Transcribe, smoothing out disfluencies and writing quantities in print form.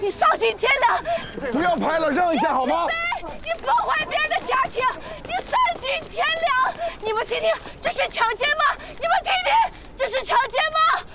你丧尽天良！ 不要拍了，让一下好吗？ 你破坏别人的家庭，你丧尽天良！你们听听，这是强奸吗？你们听听，这是强奸吗？